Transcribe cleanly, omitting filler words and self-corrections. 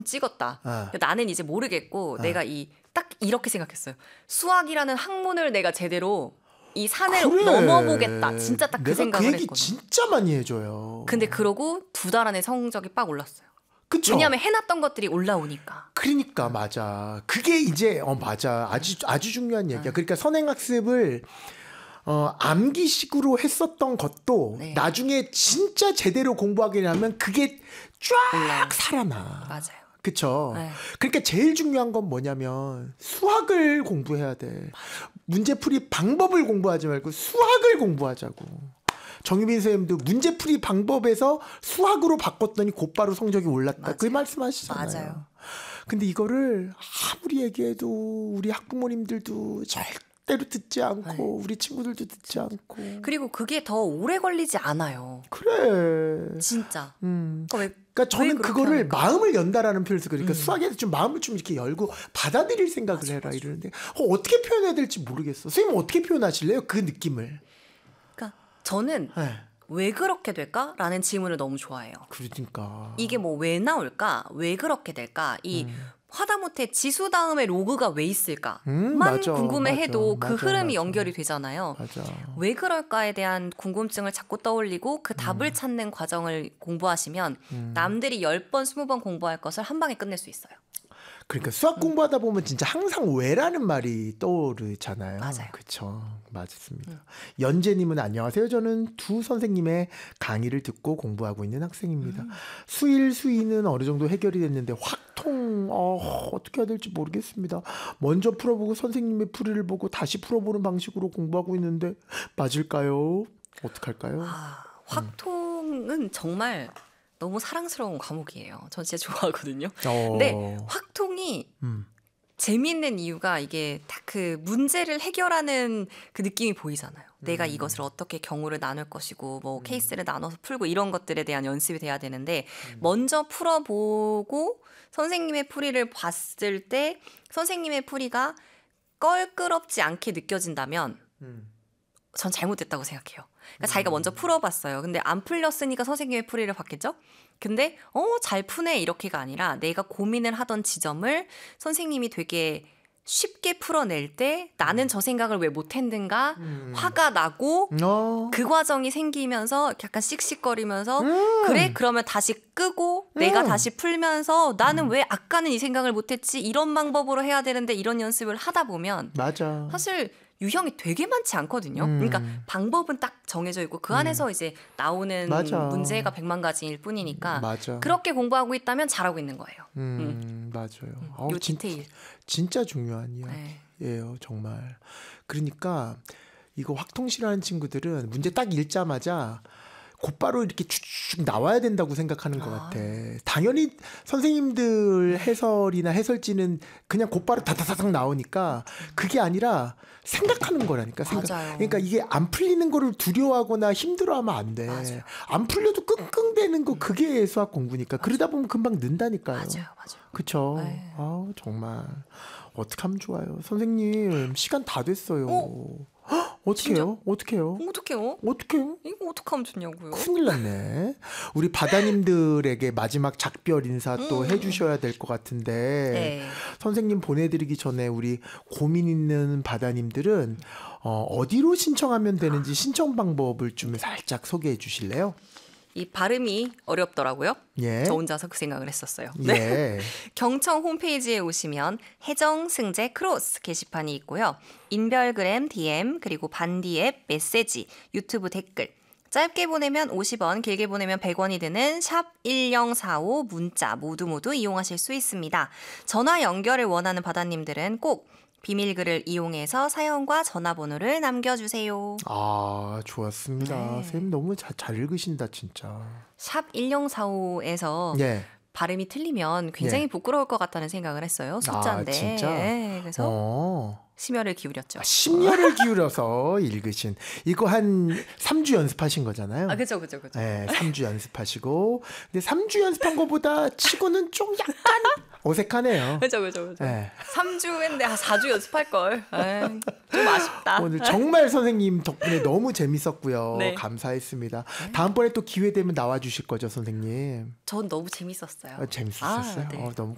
찍었다. 나는 이제 모르겠고 내가 딱 이렇게 생각했어요. 수학이라는 학문을 내가 제대로 이 산을 그래. 넘어보겠다. 진짜 딱 그 생각을 내가 그 얘기 했거든요. 진짜 많이 해줘요. 근데 그러고 2달 안에 성적이 빡 올랐어요. 그쵸? 왜냐하면 해놨던 것들이 올라오니까. 그러니까 맞아. 그게 이제 맞아. 아주 중요한 얘기야. 그러니까 선행학습을 암기식으로 했었던 것도 네. 나중에 진짜 제대로 공부하게 되면 그게 쫙 살아나. 맞아요. 그쵸? 네. 그러니까 제일 중요한 건 뭐냐면 수학을 공부해야 돼. 문제풀이 방법을 공부하지 말고 수학을 공부하자고. 정유빈 선생님도 문제풀이 방법에서 수학으로 바꿨더니 곧바로 성적이 올랐다. 맞아요. 그 말씀하시잖아요. 맞아요. 근데 이거를 아무리 얘기해도 우리 학부모님들도 절대로 듣지 않고 네. 우리 친구들도 듣지 않고. 그리고 그게 더 오래 걸리지 않아요. 그래. 진짜. 그러니까 저는 그렇게 그거를 하는가? 마음을 연다라는 표현을 쓰고 그러니까 수학에서 좀 마음을 좀 이렇게 열고 받아들일 생각을 해라 이러는데 어떻게 표현해야 될지 모르겠어. 선생님 어떻게 표현하실래요? 그 느낌을. 그러니까 저는 네. 왜 그렇게 될까라는 질문을 너무 좋아해요. 그러니까. 이게 뭐 왜 나올까? 왜 그렇게 될까? 이 하다못해 지수 다음에 로그가 왜 있을까만 맞아, 궁금해해도 맞아, 그 흐름이 맞아. 연결이 되잖아요. 맞아. 왜 그럴까에 대한 궁금증을 자꾸 떠올리고 그 답을 찾는 과정을 공부하시면 남들이 10번, 20번 공부할 것을 한 방에 끝낼 수 있어요. 그러니까 수학 공부하다 보면 진짜 항상 왜라는 말이 떠오르잖아요. 맞아요. 그렇죠. 맞습니다. 연재님은 안녕하세요. 저는 두 선생님의 강의를 듣고 공부하고 있는 학생입니다. 수일, 수이는 어느 정도 해결이 됐는데 확통 어떻게 해야 될지 모르겠습니다. 먼저 풀어보고 선생님의 풀이를 보고 다시 풀어보는 방식으로 공부하고 있는데 맞을까요? 어떡할까요? 확통은 정말 너무 사랑스러운 과목이에요. 전 진짜 좋아하거든요. 근데 확통이 재미있는 이유가 이게 딱 그 문제를 해결하는 그 느낌이 보이잖아요. 내가 이것을 어떻게 경우를 나눌 것이고 뭐 케이스를 나눠서 풀고 이런 것들에 대한 연습이 돼야 되는데 먼저 풀어보고 선생님의 풀이를 봤을 때 선생님의 풀이가 껄끄럽지 않게 느껴진다면 전 잘못됐다고 생각해요. 그러니까 자기가 먼저 풀어봤어요. 근데 안 풀렸으니까 선생님의 풀이를 봤겠죠? 근데 잘 푸네 이렇게가 아니라 내가 고민을 하던 지점을 선생님이 되게 쉽게 풀어낼 때 나는 저 생각을 왜 못했는가 화가 나고 그 과정이 생기면서 약간 씩씩거리면서 그래? 그러면 다시 끄고 내가 다시 풀면서 나는 왜 아까는 이 생각을 못했지? 이런 방법으로 해야 되는데 이런 연습을 하다 보면 맞아. 사실 유형이 되게 많지 않거든요. 그러니까 방법은 딱 정해져 있고 그 안에서 이제 나오는 맞아. 문제가 100만 가지일 뿐이니까 맞아. 그렇게 공부하고 있다면 잘하고 있는 거예요. 맞아요. 요 디테일. 진짜 중요한 네. 이야기예요. 정말. 그러니까 이거 확통실하는 친구들은 문제 딱 읽자마자 곧바로 이렇게 쭉쭉 나와야 된다고 생각하는 것 같아. 당연히 선생님들 해설이나 해설지는 그냥 곧바로 다다다닥 나오니까 그게 아니라 생각하는 거라니까. 맞아요. 그러니까 이게 안 풀리는 거를 두려워하거나 힘들어하면 안 돼. 맞아요. 안 풀려도 끙끙대는 거 그게 수학 공부니까. 그러다 보면 금방 는다니까요. 맞아요. 그쵸? 네. 아우 정말 어떡하면 좋아요. 선생님 시간 다 됐어요. 어떡해요? 어떡해요? 어떡해요? 어떡해요? 이거 어떡하면 좋냐고요. 큰일 났네. 우리 바다님들에게 마지막 작별 인사 또 해주셔야 될 것 같은데 네. 선생님 보내드리기 전에 우리 고민 있는 바다님들은 어디로 신청하면 되는지 신청 방법을 좀 살짝 소개해 주실래요? 이 발음이 어렵더라고요. 예. 저 혼자서 그 생각을 했었어요. 예. 경청 홈페이지에 오시면 해정 승재 크로스 게시판이 있고요. 인별그램 DM 그리고 반디 앱 메시지 유튜브 댓글 짧게 보내면 50원 길게 보내면 100원이 드는 샵 1045 문자 모두 이용하실 수 있습니다. 전화 연결을 원하는 바다님들은 꼭 비밀글을 이용해서 사연과 전화번호를 남겨주세요. 아 좋았습니다. 네. 선생님 너무 잘 읽으신다 진짜. 샵 1045에서 예. 발음이 틀리면 굉장히 예. 부끄러울 것 같다는 생각을 했어요. 숫자인데. 진짜? 네, 그래서 심혈을 기울였죠. 심혈을 기울여서 읽으신 이거 한 3주 연습하신 거잖아요. 그렇죠. 네, 3주 연습하시고 근데 3주 연습한 것보다 치고는 좀 약간 어색하네요. 그렇죠. 네. 3주 했는데 4주 연습할 걸. 좀 아쉽다. 오늘 정말 선생님 덕분에 너무 재밌었고요. 네. 감사했습니다. 다음번에 또 기회 되면 나와 주실 거죠, 선생님? 전 너무 재밌었어요. 재밌었어요. 네. 너무